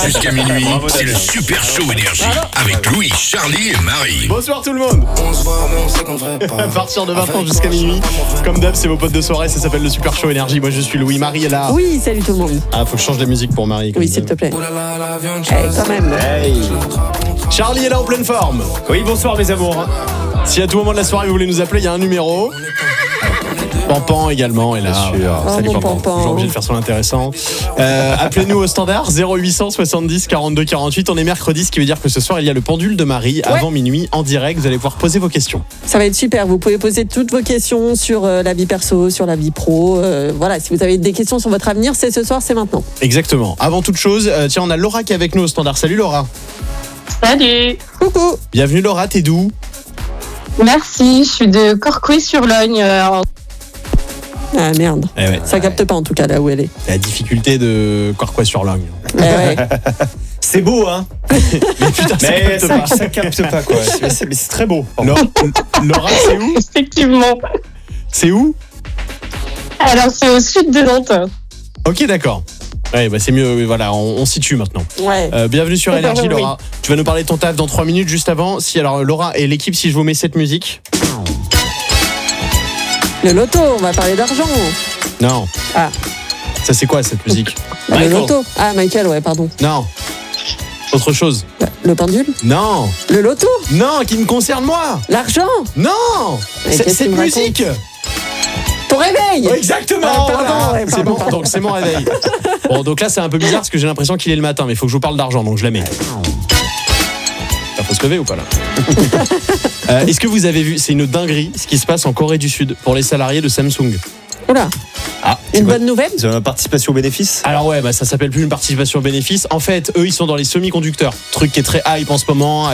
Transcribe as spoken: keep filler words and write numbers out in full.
Jusqu'à minuit, c'est le Super Show Énergie avec Louis, Charlie et Marie. Bonsoir tout le monde. À partir de maintenant jusqu'à minuit, comme d'hab, c'est vos potes de soirée, ça s'appelle le Super Show Énergie. Moi je suis Louis, Marie est là. Oui, salut tout le monde. Ah, faut que je change de musique pour Marie. Oui, s'il te plaît. Hey, quand même. Hey. Charlie est là en pleine forme. Oui, bonsoir mes amours. Si à tout moment de la soirée vous voulez nous appeler, il y a un numéro. Pampan également est là. Bien sûr. Oh, Salut mon Pampan. Pampan. Toujours obligé de faire son intéressant. Euh, appelez-nous au standard zéro huit cent soixante-dix quarante-deux quarante-huit. On est mercredi, ce qui veut dire que ce soir il y a le pendule de Marie avant minuit en direct. Vous allez pouvoir poser vos questions. Ça va être super. Vous pouvez poser toutes vos questions sur euh, la vie perso, sur la vie pro. Euh, voilà, si vous avez des questions sur votre avenir, c'est ce soir, c'est maintenant. Exactement. Avant toute chose, euh, tiens, on a Laura qui est avec nous au standard. Salut Laura. Salut. Coucou. Bienvenue Laura, t'es d'où? Merci, je suis de Corcoué-sur-Logne. euh, Ah merde. Eh ouais. Ça capte pas en tout cas là où elle est. La difficulté de Corcoy-sur-Logne. Eh ouais. C'est beau, hein. Mais putain, ça Mais capte ça, pas. ça capte pas, quoi. C'est, c'est- mais c'est très beau. Laura, Laura, c'est où? Effectivement. C'est où? Alors, c'est au sud de Nantes. Ok, d'accord. Ouais, bah c'est mieux, oui, voilà, on, on situe maintenant. Ouais. Euh, bienvenue sur Oui, Énergie, oui. Laura. Tu vas nous parler de ton taf dans trois minutes, juste avant. Si, alors, Laura et l'équipe, si je vous mets cette musique. Le loto, on va parler d'argent. Non. Ah. Ça, c'est quoi cette musique? Le Michael. loto. Ah, Michael, ouais, pardon. Non. Autre chose. Le pendule. Non. Le loto. Non, qui me concerne moi. L'argent. Non. Mais C'est- qu'est-ce Cette qu'il me musique. Ton réveil. Exactement. Ah, pardon, voilà. ouais, C'est pardon, bon. Donc c'est mon réveil. Bon, donc là, c'est un peu bizarre parce que j'ai l'impression qu'il est le matin, mais il faut que je vous parle d'argent, donc je la mets. Ça faut se lever ou pas là? Euh, Est-ce que vous avez vu, c'est une dinguerie ce qui se passe en Corée du Sud pour les salariés de Samsung. Oula. Ah, Une bonne nouvelle. Ils ont une participation au bénéfice. alors ouais, bah ça s'appelle plus une participation au bénéfice. En fait, eux, ils sont dans les semi-conducteurs. Truc qui est très hype en ce moment.